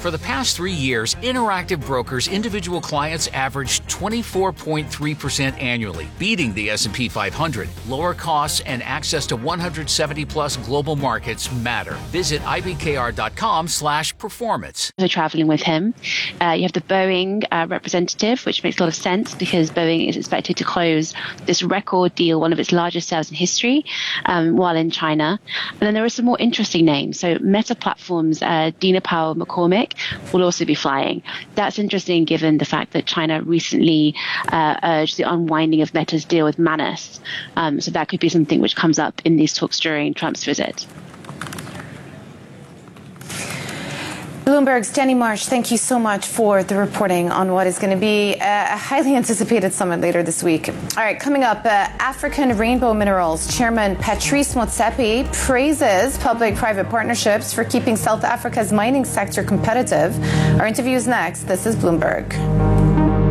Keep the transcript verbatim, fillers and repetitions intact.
For the past three years, Interactive Brokers individual clients averaged twenty-four point three percent annually, beating the S and P five hundred. Lower costs and access to one hundred seventy plus global markets matter. Visit I B K R dot com slash performance. So traveling with him, uh, you have the Boeing uh, representative, which makes a lot of sense because Boeing is expected to close this record deal, one of its largest sales in history, um, while in China. And then there are some more interesting names. So Meta Platforms, uh, Dina Powell McCormick will also be flying. That's interesting given the fact that China recently uh, urged the unwinding of Meta's deal with Manus. Um, so that could be something which comes up in these talks during Trump's visit. Bloomberg's Jenny Marsh, thank you so much for the reporting on what is going to be a highly anticipated summit later this week. All right, coming up, uh, African Rainbow Minerals Chairman Patrice Motsepe praises public-private partnerships for keeping South Africa's mining sector competitive. Our interview is next. This is Bloomberg.